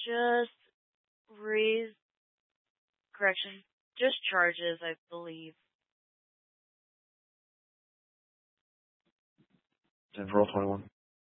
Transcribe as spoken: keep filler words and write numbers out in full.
Just raise, correction, just charges, I believe. Ten for all twenty-one.